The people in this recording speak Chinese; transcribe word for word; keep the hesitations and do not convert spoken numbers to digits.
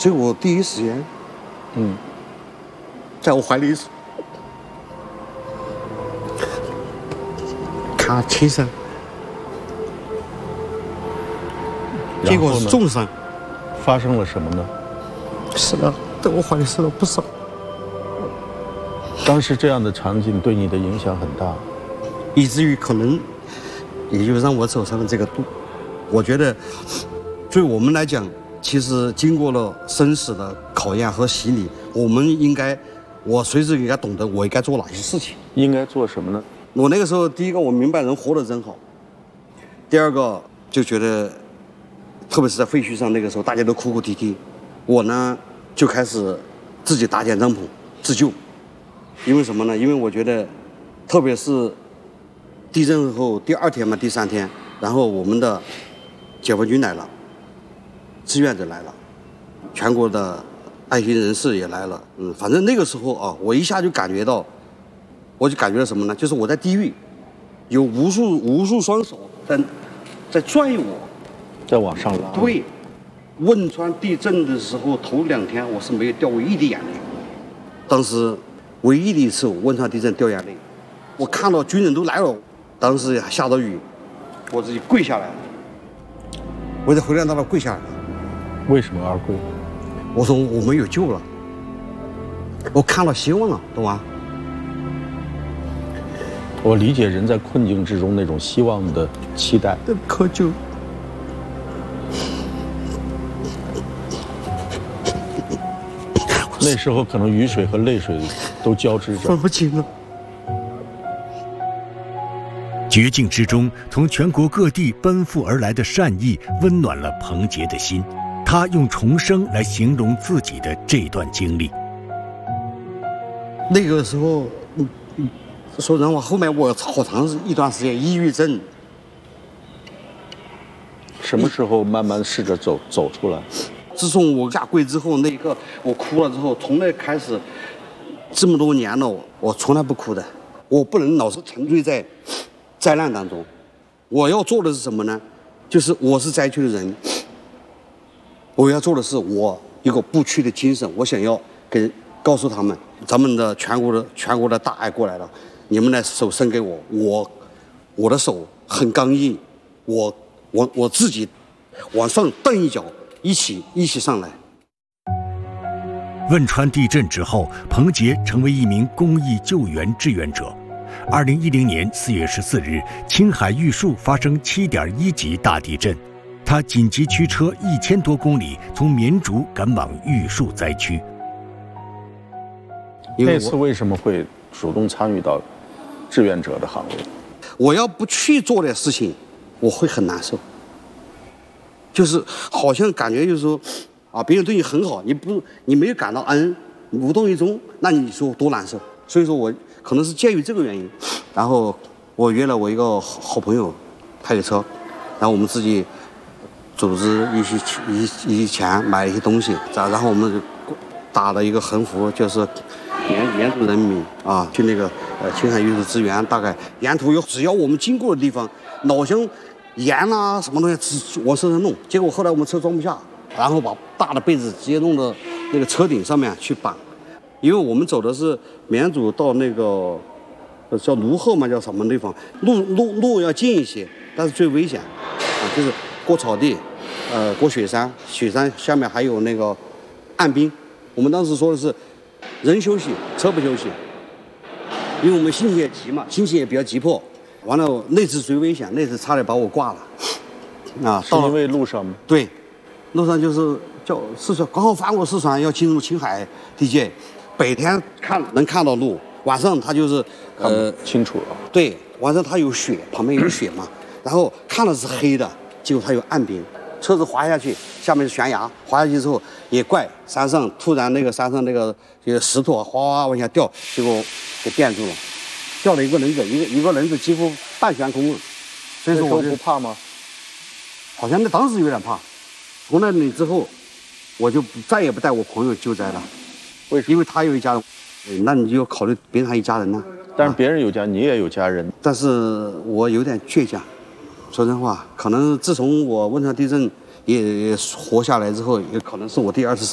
结果第一时间， 嗯， 在我怀里看轻伤，结果是重伤。 发生了什么呢？ 死了，在我怀里死了不少。 当时这样的场景对你的影响很大， 以至于可能也就让我走上了这个路。我觉得对我们来讲，其实经过了生死的考验和洗礼，我们应该，我随时应该懂得我应该做哪些事情。 应该做什么呢？ 我那个时候，第一个我明白人活得真好，第二个就觉得，特别是在废墟上，那个时候大家都哭哭啼啼，我呢就开始自己搭建帐篷自救。因为什么呢？因为我觉得，特别是地震后第二天嘛，第三天，然后我们的解放军来了，志愿者来了，全国的爱心人士也来了。嗯，反正那个时候啊，我一下就感觉到，我就感觉到什么呢？就是我在地狱，有无数无数双手在在拽我， 在往上拉。 对，汶川地震的时候头两天我是没有掉过一滴眼泪，当时。唯一的一次汶川地震掉眼泪，我看到军人都来了，当时下着雨，我自己跪下来了，我在回来那跪下来了。 为什么而跪？ 我说我们有救了，我看到希望了，懂吗？ 我理解人在困境之中那种希望的期待。 可救。 那时候可能雨水和泪水都交织着， 分不清了。 绝境之中，从全国各地奔赴而来的善意，温暖了彭杰的心。他用重生来形容自己的这段经历。 那个时候，嗯嗯，说人话，后面我好长一段时间抑郁症。 什么时候慢慢试着走走出来？ 自从我下跪之后，那一刻我哭了之后，从那开始，这么多年了，我从来不哭的。我不能老是沉醉在灾难当中。我要做的是什么呢？就是我是灾区的人，我要做的是我一个不屈的精神。我想要给告诉他们，咱们的全国的全国的大爱过来了，你们的手伸给我，我我的手很刚硬，我我我自己往上蹬一脚。一起一起上来。 汶川地震之后，彭杰成为一名公益救援志愿者。二零一零年四月十四日，青海玉树发生七点一级大地震，他紧急驱车一千多公里，从绵竹赶往玉树灾区。 那次为什么会主动参与到志愿者的行列？ 我要不去做点事情，我会很难受。就是好像感觉就是说，啊，别人对你很好，你不你没有感到恩，无动于衷，那你说多难受。所以说我可能是鉴于这个原因，然后我约了我一个好朋友，开着车，然后我们自己组织一些一一些钱买一些东西，然后我们打了一个横幅，就是沿沿途人民啊去那个呃青海玉树支援，大概沿途有只要我们经过的地方，老乡。盐啊，什么东西往身上弄，结果后来我们车装不下，然后把大的被子直接弄到那个车顶上面去绑，因为我们走的是绵竹到那个叫卢后嘛，叫什么地方，路路路要近一些，但是最危险啊，就是过草地，呃，过雪山，雪山下面还有那个岸冰。我们当时说的是人休息，车不休息，因为我们心情也急嘛，心情也比较急迫。完了，那次最危险，那次差点把我挂了，啊！ 是因为路上吗？ 对，路上就是叫四川，刚好翻过四川要进入青海地界，白天看能看到路，晚上它就是呃清楚了。 对，晚上它有雪，旁边有雪嘛，然后看的是黑的，结果它有岸边，车子滑下去，下面是悬崖，滑下去之后也怪山上突然那个山上那个这个石头哗哗往下掉，结果给垫住了。掉了一个人子，一个一个人子几乎半悬空了，所以说我不怕吗？ 好像那当时有点怕。从那里之后，我就再也不带我朋友救灾了。 为什么？ 因为他有一家人，那你就要考虑别人还一家人呢。 但是别人有家，你也有家人。 但是我有点倔强，说真话，可能自从我汶川地震也活下来之后，也可能是我第二次